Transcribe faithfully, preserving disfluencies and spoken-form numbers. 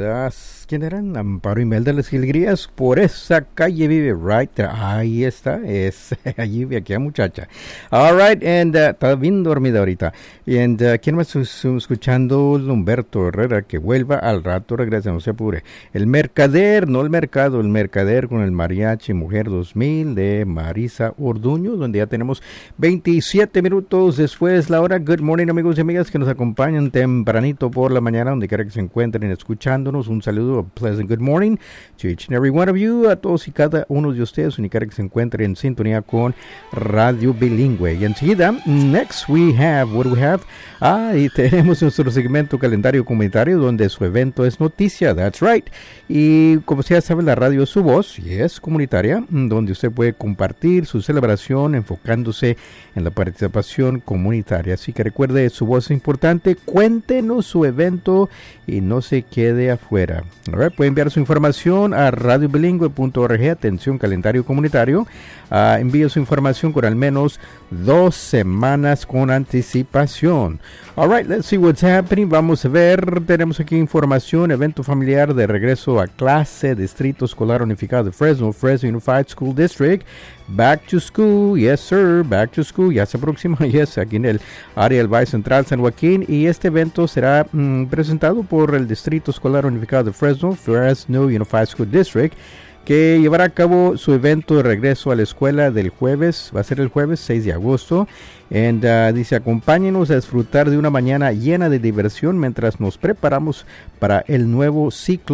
las, ¿quién eran? Amparo y Mel de las Gilgrías, por esa calle vive, right there. Ahí está, es, allí vive aquella muchacha. All right, and, uh, está bien dormida ahorita. And, uh, ¿quién más estuvo escuchando? Humberto Herrera, que vuelva al rato, regresa, no se apure. El Mercader, no el mercado, el Mercader con el Mariachi Mujer dos mil de Marisa Orduño, donde ya tenemos veintisiete minutos después la hora. Good morning, amigos y amigas que nos acompañan tempranito por la mañana, donde quiera que se encuentren escuchándonos. Un saludo, a pleasant good morning to each and every one of you, a todos y cada uno de ustedes, donde quiera que se encuentren en sintonía con Radio Bilingüe. Y enseguida, next we have, what do we have? Ah, y tenemos nuestro segmento calendario comunitario, donde su evento es noticia, that's right. Y como usted ya sabe, la radio es su voz, y es comunitaria, donde usted puede compartir su celebración enfocándose en la participación comunitaria. Así que recuerde, su voz es importante, cuéntenos su evento y no se quede afuera. Right, puede enviar su información a radio bilingüe punto org, atención calendario comunitario. Uh, envíe su información con al menos dos semanas con anticipación. All right, let's see what's happening. Vamos a ver, tenemos aquí información, evento familiar de regreso a clase, Distrito Escolar Unificado de Fresno, Fresno Unified School District. Back to school, yes sir, back to school, ya se aproxima, yes, aquí en el área del Valle Central San Joaquín, y este evento será mm, presentado por el Distrito Escolar Unificado de Fresno, Fresno Unified School District, que llevará a cabo su evento de regreso a la escuela del jueves, va a ser el jueves seis de agosto, and, uh, dice, acompáñenos a disfrutar de una mañana llena de diversión mientras nos preparamos para el nuevo ciclo